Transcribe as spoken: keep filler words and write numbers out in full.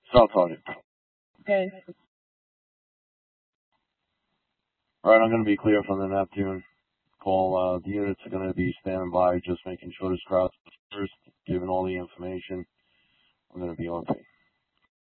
South Target. Okay. Alright, I'm going to be clear from the Neptune. Call, uh, the units are going to be standing by, just making sure this crowd's first, giving all the information. I'm going to be okay.